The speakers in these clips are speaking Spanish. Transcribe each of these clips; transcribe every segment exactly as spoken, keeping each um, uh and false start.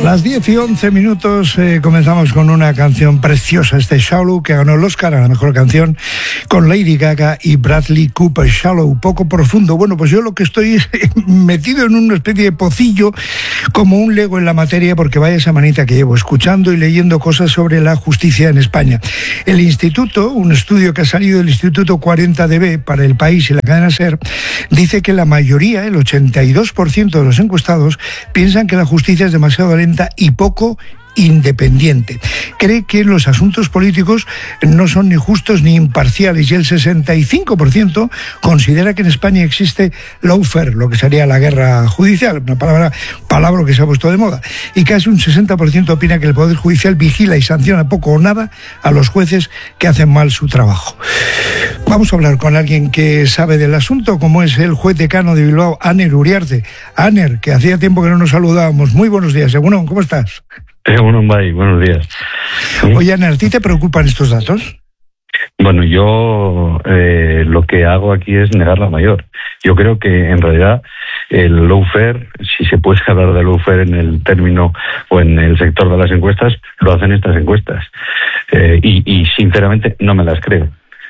Las diez y once minutos eh, comenzamos con una canción preciosa, este Shallow, que ganó el Oscar a la mejor canción con Lady Gaga y Bradley Cooper. Shallow, poco profundo. Bueno, pues yo lo que estoy es metido en una especie de pocillo, como un lego en la materia, porque vaya semanita que llevo escuchando y leyendo cosas sobre la justicia en España. El instituto, un estudio que ha salido del Instituto cuarenta D B para El País y la cadena SER, dice que la mayoría, el ochenta y dos por ciento de los encuestados, piensan que la justicia es demasiado lenta y poco independiente. Cree que los asuntos políticos no son ni justos ni imparciales, y el sesenta y cinco por ciento considera que en España existe lawfare, lo que sería la guerra judicial, una palabra, palabra que se ha puesto de moda, y casi un sesenta por ciento opina que el Poder Judicial vigila y sanciona poco o nada a los jueces que hacen mal su trabajo. Vamos a hablar con alguien que sabe del asunto, como es el juez decano de Bilbao, Aner Uriarte. Aner, que hacía tiempo que no nos saludábamos. Muy buenos días, Egunon, ¿cómo estás? Egunon, bye, buenos días. ¿Sí? Oye, Aner, ¿a ti te preocupan estos datos? Bueno, yo eh, lo que hago aquí es negar la mayor. Yo creo que en realidad el lawfare, si se puede hablar de lawfare en el término o en el sector de las encuestas, lo hacen estas encuestas. Eh, y, y sinceramente no me las creo.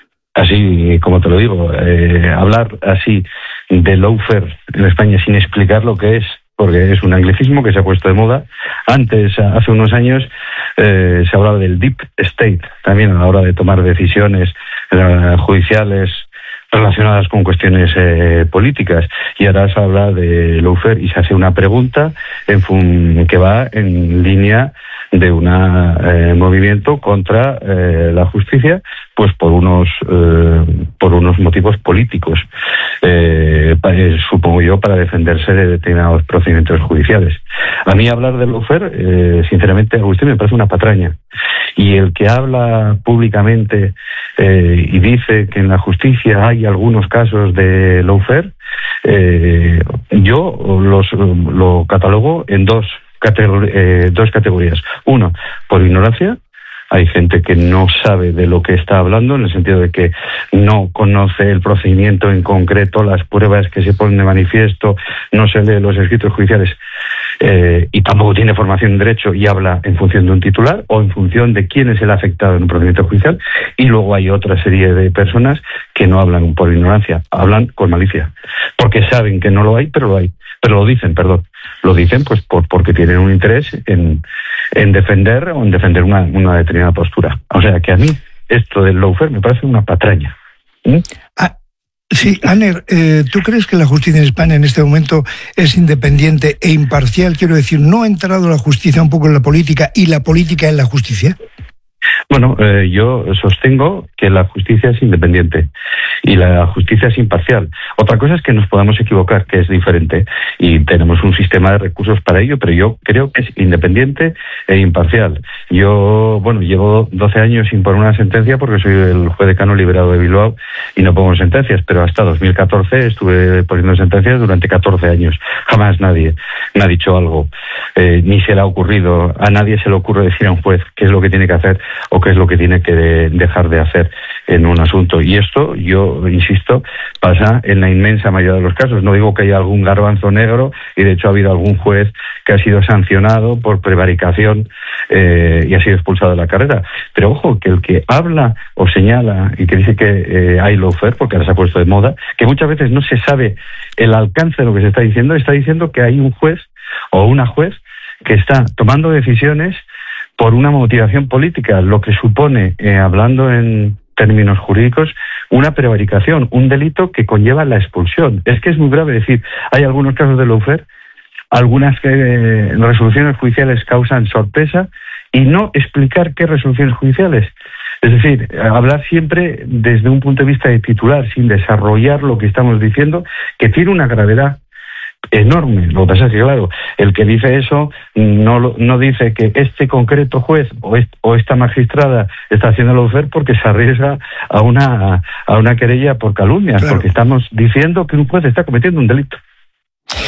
Así como te lo digo, eh, hablar así de lawfare en España sin explicar lo que es, porque es un anglicismo que se ha puesto de moda. Antes, hace unos años, eh, se hablaba del deep state, también a la hora de tomar decisiones eh, judiciales relacionadas con cuestiones eh, políticas, y ahora se habla de lawfare y se hace una pregunta en fun- que va en línea de un eh, movimiento contra eh, la justicia, pues por unos eh, por unos motivos políticos, eh, para, supongo yo, para defenderse de determinados procedimientos judiciales. A mí hablar de lawfare, eh, sinceramente, Agustín, me parece una patraña. Y el que habla públicamente eh, y dice que en la justicia hay algunos casos de lawfare, eh, yo los lo catalogo en dos Categor- eh, dos categorías. Uno, por ignorancia. Hay gente que no sabe de lo que está hablando, en el sentido de que no conoce el procedimiento en concreto, las pruebas que se ponen de manifiesto, no se lee los escritos judiciales, eh, y tampoco tiene formación en derecho y habla en función de un titular o en función de quién es el afectado en un procedimiento judicial. Y luego hay otra serie de personas que no hablan por ignorancia, hablan con malicia, porque saben que no lo hay, pero lo hay. Pero lo dicen, perdón. Lo dicen pues por, porque tienen un interés en, en defender o en defender una, una determinada postura. O sea que a mí esto del lawfare me parece una patraña. ¿Mm? Ah, sí, Aner, eh, ¿tú crees que la justicia en España en este momento es independiente e imparcial? Quiero decir, ¿no ha entrado la justicia un poco en la política y la política en la justicia? Bueno, eh, yo sostengo que la justicia es independiente y la justicia es imparcial. Otra cosa es que nos podamos equivocar, que es diferente, y tenemos un sistema de recursos para ello, pero yo creo que es independiente e imparcial. Yo, bueno, llevo doce años sin poner una sentencia porque soy el juez decano liberado de Bilbao y no pongo sentencias, pero hasta dos mil catorce estuve poniendo sentencias durante catorce años. Jamás nadie me ha dicho algo, eh, ni se le ha ocurrido, a nadie se le ocurre decir a un juez qué es lo que tiene que hacer o qué es lo que tiene que de, dejar de hacer en un asunto. Y esto, yo insisto, pasa en la inmensa mayoría de los casos. No digo que haya algún garbanzo negro, y de hecho ha habido algún juez que ha sido sancionado por prevaricación eh, y ha sido expulsado de la carrera. Pero ojo, que el que habla o señala y que dice que eh, hay lawfare, porque ahora se ha puesto de moda, que muchas veces no se sabe el alcance de lo que se está diciendo, está diciendo que hay un juez o una juez que está tomando decisiones por una motivación política, lo que supone, eh, hablando en términos jurídicos, una prevaricación, un delito que conlleva la expulsión. Es que es muy grave decir, hay algunos casos de lawfare, algunas eh, resoluciones judiciales causan sorpresa, y no explicar qué resoluciones judiciales. Es decir, hablar siempre desde un punto de vista de titular, sin desarrollar lo que estamos diciendo, que tiene una gravedad enorme. Lo que pasa es que, claro, el que dice eso no no dice que este concreto juez o, est, o esta magistrada está haciendo lawfare porque se arriesga a una a una querella por calumnias, claro, porque estamos diciendo que un juez está cometiendo un delito.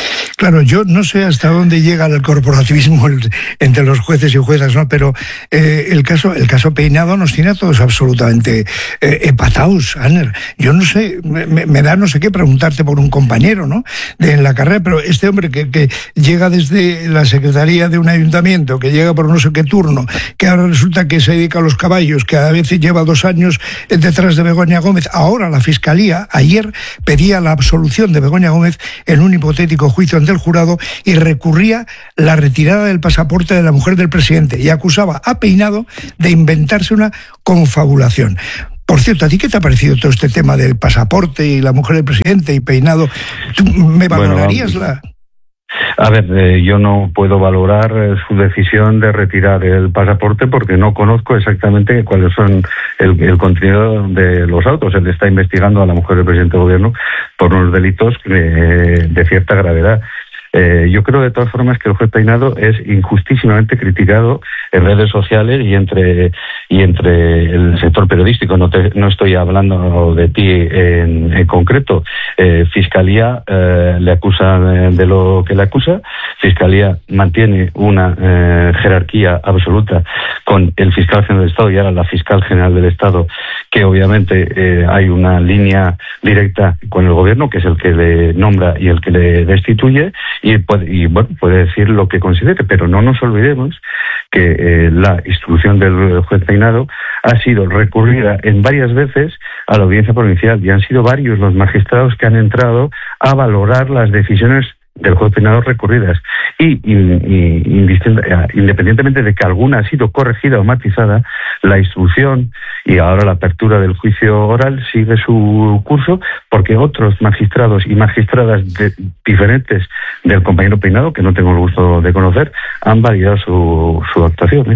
Claro, yo no sé hasta dónde llega el corporativismo entre los jueces y juezas, ¿no? Pero eh, el caso el caso Peinado nos tiene a todos absolutamente eh, empatados, Aner. Yo no sé, me, me da no sé qué preguntarte por un compañero, ¿no? De en la carrera, pero este hombre que, que llega desde la secretaría de un ayuntamiento, que llega por no sé qué turno, que ahora resulta que se dedica a los caballos, que a veces lleva dos años detrás de Begoña Gómez. Ahora la Fiscalía, ayer, pedía la absolución de Begoña Gómez en un hipotético juicio ante el jurado y recurría la retirada del pasaporte de la mujer del presidente y acusaba a Peinado de inventarse una confabulación. Por cierto, ¿a ti qué te ha parecido todo este tema del pasaporte y la mujer del presidente y Peinado? ¿Tú me valorarías bueno, la...? A ver, eh, yo no puedo valorar eh, su decisión de retirar el pasaporte porque no conozco exactamente cuáles son el, el contenido de los autos. Él está investigando a la mujer del presidente del gobierno por unos delitos eh, de cierta gravedad. Eh, yo creo de todas formas que el juez Peinado es injustísimamente criticado en redes sociales y entre y entre el sector periodístico. No, te, no estoy hablando de ti en, en concreto. Eh, Fiscalía eh, le acusa de lo que le acusa. Fiscalía mantiene una eh, jerarquía absoluta con el fiscal general del Estado y ahora la fiscal general del Estado, que obviamente eh, hay una línea directa con el gobierno, que es el que le nombra y el que le destituye. Y, puede, y bueno, puede decir lo que considere, pero no nos olvidemos que eh, la instrucción del juez Peinado ha sido recurrida en varias veces a la audiencia provincial y han sido varios los magistrados que han entrado a valorar las decisiones del juez Peinado recurridas y, y, y independientemente de que alguna ha sido corregida o matizada, la instrucción y ahora la apertura del juicio oral sigue su curso porque otros magistrados y magistradas de, diferentes del compañero Peinado, que no tengo el gusto de conocer, han validado su, su actuación, ¿eh?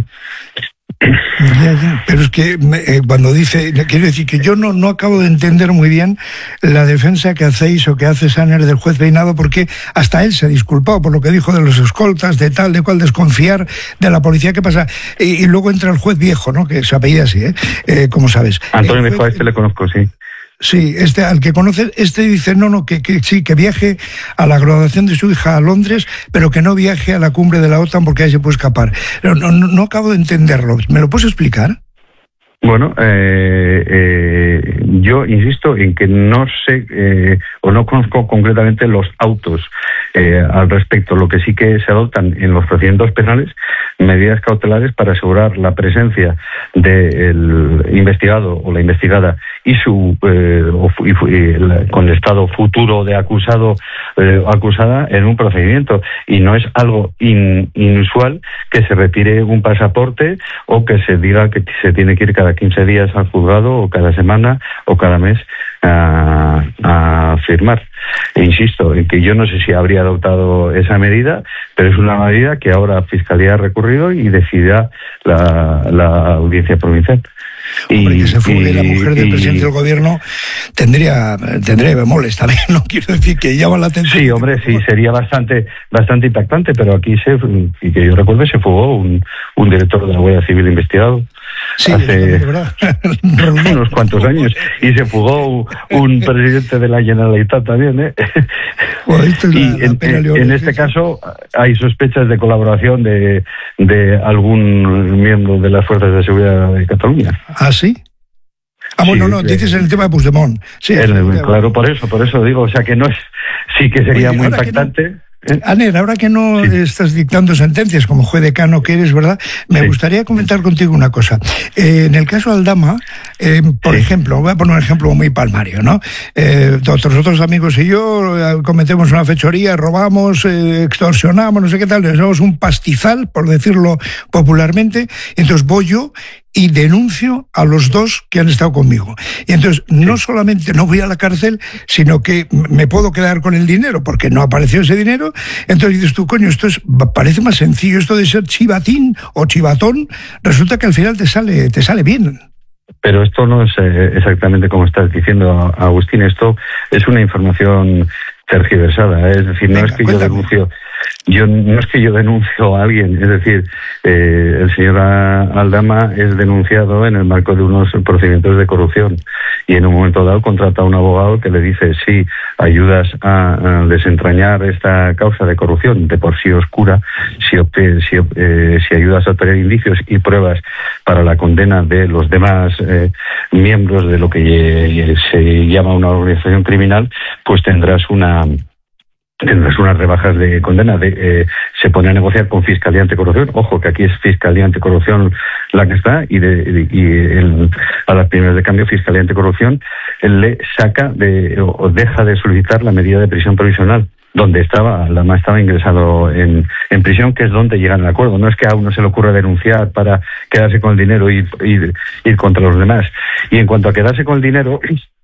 Ya, ya. Pero es que eh, cuando dice, quiero decir que yo no, no acabo de entender muy bien la defensa que hacéis o que hace Aner del juez Peinado, porque hasta él se ha disculpado por lo que dijo de los escoltas, de tal, de cual, desconfiar de la policía. ¿Qué pasa? Y, y luego entra el juez Viejo, ¿no? Que se apellida así, ¿eh? eh como sabes. Antonio Viejo, a este le conozco, sí. Sí, este al que conoce, este dice no, no, que, que sí, que viaje a la graduación de su hija a Londres, pero que no viaje a la cumbre de la OTAN porque ahí se puede escapar. No, no, no acabo de entenderlo. ¿Me lo puedes explicar? Bueno, eh, eh, yo insisto en que no sé eh, o no conozco concretamente los autos eh, al respecto. Lo que sí que se adoptan en los procedimientos penales medidas cautelares para asegurar la presencia del investigado o la investigada y su eh, o, y, y el, con el estado futuro de acusado eh, acusada en un procedimiento, y no es algo in, inusual que se retire un pasaporte o que se diga que se tiene que ir cada quince días al juzgado o cada semana o cada mes a, a firmar. E insisto en que yo no sé si habría adoptado esa medida, pero es una medida que ahora Fiscalía ha recurrido y decidirá la, la audiencia provincial. Hombre, y que se fugue y, la mujer del y, presidente del gobierno tendría tendría bemoles también, no quiero decir que llama la atención. Sí, hombre, sí, sería bastante bastante impactante, pero aquí se, y que yo recuerde, se fugó un, un director de la Guardia Civil investigado. Sí, hace es verdad. unos cuantos años, y se fugó un presidente de la Generalitat también, ¿eh? Bueno, esto es la, y la en, pena en, en este caso hay sospechas de colaboración de, de algún miembro de las fuerzas de seguridad de Cataluña. ¿Ah, sí? Ah, bueno, sí, no, sí, dices en el tema de Puigdemont. Sí, el, el, claro, por eso, por eso digo, o sea que no es, sí que sería Oye, muy impactante. ¿Eh? Aner, ahora que no sí. estás dictando sentencias como juez decano que eres, ¿verdad? Me sí. gustaría comentar contigo una cosa. Eh, en el caso Aldama, eh, por sí. ejemplo, voy a poner un ejemplo muy palmario, ¿no? Eh, otros, otros amigos y yo eh, cometemos una fechoría, robamos, eh, extorsionamos, no sé qué tal, les damos un pastizal, por decirlo popularmente, y entonces voy yo y denuncio a los dos que han estado conmigo. Y entonces no solamente no voy a la cárcel, sino que me puedo quedar con el dinero, porque no apareció ese dinero. Entonces dices tú, coño, esto es, parece más sencillo, esto de ser chivatín o chivatón, resulta que al final te sale, te sale bien. Pero esto no es eh, exactamente como estás diciendo, Agustín. Esto es una información tergiversada. Es decir, no Venga, es que cuéntame. yo denuncio, yo no es que yo denuncio a alguien, es decir, eh, el señor Aldama es denunciado en el marco de unos procedimientos de corrupción y en un momento dado contrata a un abogado que le dice si ayudas a, a desentrañar esta causa de corrupción de por sí oscura, si, si, eh, si ayudas a obtener indicios y pruebas para la condena de los demás eh, miembros de lo que se llama una organización criminal, pues tendrás una tendrás unas rebajas de condena. De, eh, se pone a negociar con Fiscalía Anticorrupción. Ojo, que aquí es Fiscalía Anticorrupción la que está, y, de, de, y el, a las primeras de cambio Fiscalía Anticorrupción le saca de, o deja de solicitar la medida de prisión provisional donde estaba, Aldama estaba ingresado en, en prisión, que es donde llegan al acuerdo. No es que a uno se le ocurra denunciar para quedarse con el dinero y ir, ir contra los demás. Y en cuanto a quedarse con el dinero,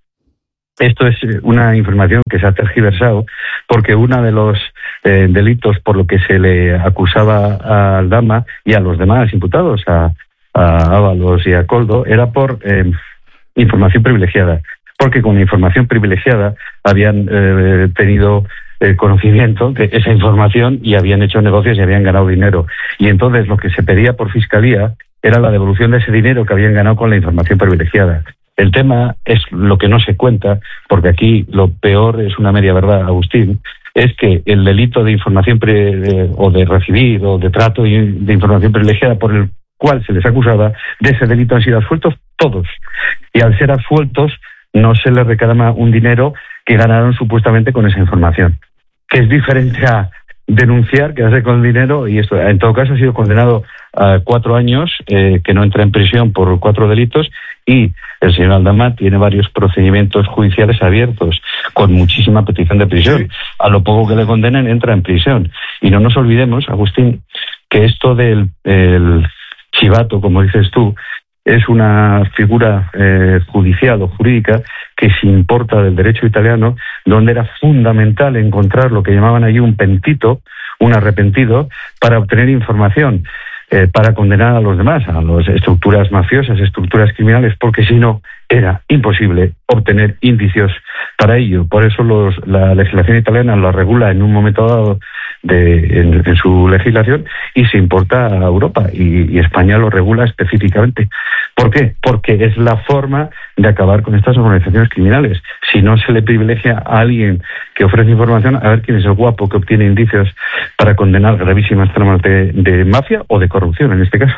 esto es una información que se ha tergiversado, porque uno de los eh, delitos por lo que se le acusaba a Aldama y a los demás imputados, a, a Ábalos y a Koldo, era por eh, información privilegiada. Porque con información privilegiada habían eh, tenido eh, conocimiento de esa información y habían hecho negocios y habían ganado dinero. Y entonces lo que se pedía por Fiscalía era la devolución de ese dinero que habían ganado con la información privilegiada. El tema es lo que no se cuenta, porque aquí lo peor es una media verdad, Agustín, es que el delito de información pre, de, o de recibir o de trato de información privilegiada por el cual se les acusaba, de ese delito han sido absueltos todos. Y al ser absueltos no se les reclama un dinero que ganaron supuestamente con esa información, que es diferente a denunciar, quedarse con el dinero. Y esto, en todo caso, ha sido condenado a cuatro años, eh, que no entra en prisión por cuatro delitos, y el señor Aldama tiene varios procedimientos judiciales abiertos con muchísima petición de prisión. A lo poco que le condenen, entra en prisión. Y no nos olvidemos, Agustín, que esto del el chivato, como dices tú, es una figura eh, judicial o jurídica que se importa del derecho italiano, donde era fundamental encontrar lo que llamaban allí un pentito, un arrepentido, para obtener información, eh, para condenar a los demás, a las estructuras mafiosas, estructuras criminales, porque si no, era imposible obtener indicios para ello. Por eso los, la legislación italiana lo regula en un momento dado de, en, en su legislación, y se importa a Europa, y, y España lo regula específicamente. ¿Por qué? Porque es la forma de acabar con estas organizaciones criminales. Si no se le privilegia a alguien que ofrece información, a ver quién es el guapo que obtiene indicios para condenar gravísimas tramas de, de mafia o de corrupción, en este caso.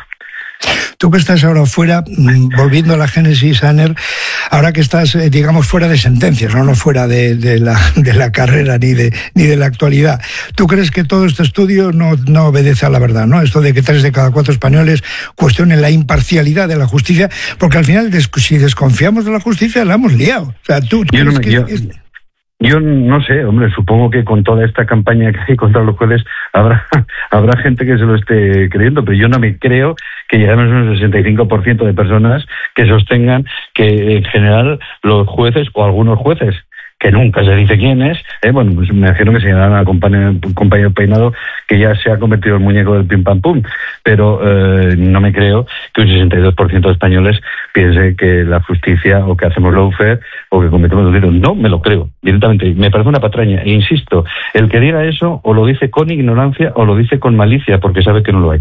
Tú que estás ahora fuera, volviendo a la génesis, Aner, ahora que estás, eh, digamos, fuera de sentencias, no, no fuera de, de, la, de la carrera ni de, ni de la actualidad, ¿tú crees que todo este estudio no, no obedece a la verdad, ¿no? Esto de que tres de cada cuatro españoles cuestionen la imparcialidad de la justicia, porque al final, si desconfiamos de la justicia, la hemos liado. O sea, ¿tú, tú yo crees no me, que yo... es... Yo no sé, hombre, supongo que con toda esta campaña que hay contra los jueces habrá habrá gente que se lo esté creyendo, pero yo no me creo que lleguemos a un sesenta y cinco por ciento de personas que sostengan que en general los jueces o algunos jueces, que nunca se dice quién es, eh, bueno, pues me imagino que se llamará a compañero, compañero Peinado, que ya se ha convertido en muñeco del pim pam pum, pero eh, no me creo que un sesenta y dos por ciento de españoles piense que la justicia, o que hacemos lawfare, o que cometemos delitos. No me lo creo, directamente. Me parece una patraña, e insisto, el que diga eso o lo dice con ignorancia o lo dice con malicia, porque sabe que no lo hay.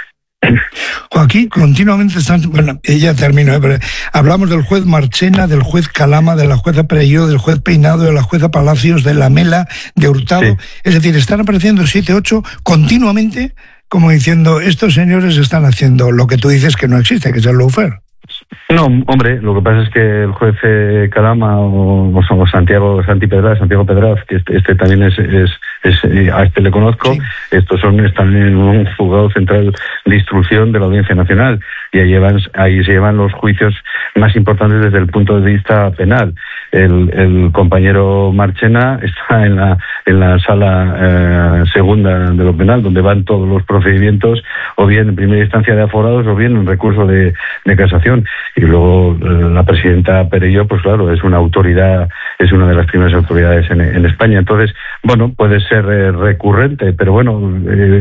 Aquí continuamente están, bueno, ya termino, ¿eh? Pero hablamos del juez Marchena, del juez Calama, de la jueza Perelló, del juez Peinado, de la jueza Palacios, de la Mela, de Hurtado. Sí. Es decir, están apareciendo siete, ocho continuamente, como diciendo, estos señores están haciendo lo que tú dices que no existe, que es el lawfare. No, hombre, lo que pasa es que el juez eh, Calama o, o Santiago Santi Pedraz, Santiago Pedraz, que este, este también es, es, es eh, a este le conozco, sí. Estos son están en un juzgado central de instrucción de la Audiencia Nacional, y ahí, llevan, ahí se llevan los juicios más importantes desde el punto de vista penal. El, el compañero Marchena está en la en la sala eh, segunda de lo penal, donde van todos los procedimientos, o bien en primera instancia de aforados, o bien en recurso de, de casación. Y luego eh, la presidenta Perelló, pues claro, es una autoridad, es una de las primeras autoridades en, en España. Entonces, bueno, puede ser eh, recurrente, pero bueno, eh,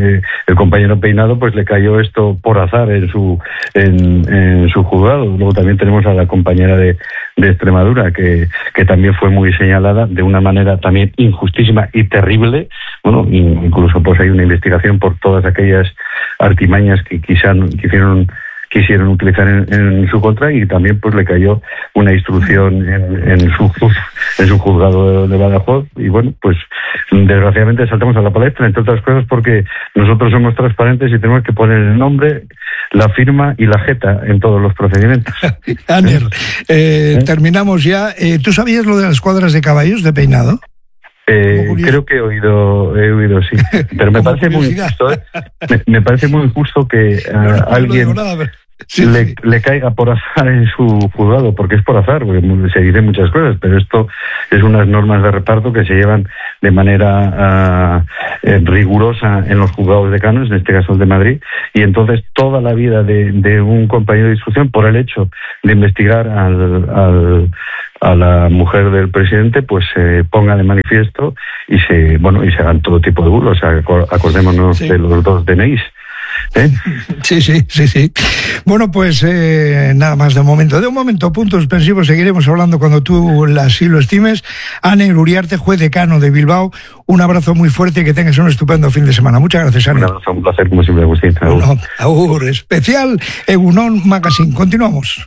el compañero Peinado pues le cayó esto por azar en su en, en su juzgado. Luego también tenemos a la compañera de, de Extremadura que, que también fue muy señalada de una manera también injustísima y terrible. Bueno, incluso pues hay una investigación por todas aquellas artimañas que quizá quisieron quisieron utilizar en, en su contra, y también pues le cayó una instrucción en, en su en su juzgado de, de Badajoz. Y bueno, pues desgraciadamente saltamos a la palestra, entre otras cosas porque nosotros somos transparentes y tenemos que poner el nombre, la firma y la jeta en todos los procedimientos. Aner, eh, ¿Eh? terminamos ya. Eh, ¿Tú sabías lo de las cuadras de caballos de Peinado? Eh, creo que he oído, he oído sí, pero me parece muy injusto, ¿eh? me, me parece muy injusto que uh, no, alguien no nada, pero... sí, le, sí. le caiga por azar en su juzgado, porque es por azar, porque se dicen muchas cosas, pero esto es unas normas de reparto que se llevan de manera uh, eh, rigurosa en los juzgados decanos, en este caso el de Madrid, y entonces toda la vida de, de un compañero de instrucción, por el hecho de investigar al, al a la mujer del presidente, pues se eh, ponga de manifiesto y se bueno y se hagan todo tipo de burlos. O sea, acordémonos sí. de los dos D N Is. ¿Eh? Sí, sí, sí, sí. Bueno, pues eh, nada más de momento. De un momento, punto suspensivo, seguiremos hablando cuando tú así lo estimes. Aner Uriarte, juez decano de Bilbao, un abrazo muy fuerte y que tengas un estupendo fin de semana. Muchas gracias, Aner. Un abrazo, un placer, como siempre, Agustín. Agur. No, agur. Especial Egunon Magazine. Continuamos.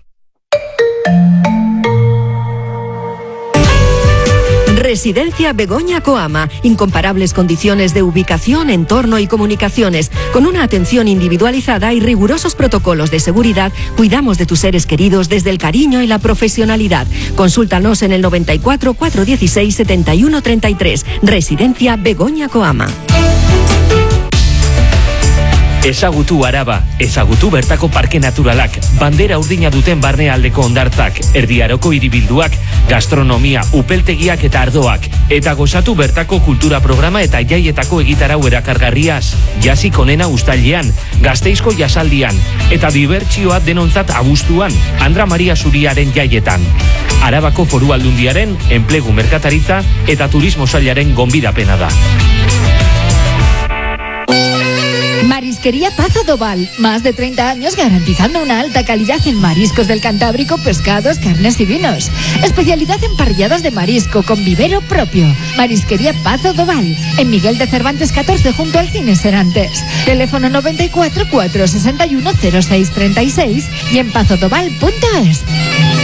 Residencia Begoña Coama. Incomparables condiciones de ubicación, entorno y comunicaciones. Con una atención individualizada y rigurosos protocolos de seguridad, cuidamos de tus seres queridos desde el cariño y la profesionalidad. Consúltanos en el noventa y cuatro, cuatrocientos dieciséis, setenta y uno treinta y tres. Residencia Begoña Coama. Ezagutu Araba, ezagutu bertako parke naturalak, bandera urdina duten barnealdeko hondartzak, erdiaroko hiribilduak, gastronomia, upeltegiak eta ardoak, eta gozatu bertako kultura programa eta jaietako egitarau erakargarriaz, jasik onena uztailean, Gasteizko jasaldian, eta dibertsioa denontzat abuztuan, Andra Maria Zuriaren jaietan. Arabako Foru Aldundiaren, enplegu merkataritza eta turismo sailaren gonbidapena da. Marisquería Pazo Doval, más de treinta años garantizando una alta calidad en mariscos del Cantábrico, pescados, carnes y vinos. Especialidad en parrilladas de marisco con vivero propio. Marisquería Pazo Doval, en Miguel de Cervantes catorce junto al Cine Serantes. Teléfono noventa y cuatro, cuatrocientos sesenta y uno, cero seis treinta y seis y en pazodoval punto es.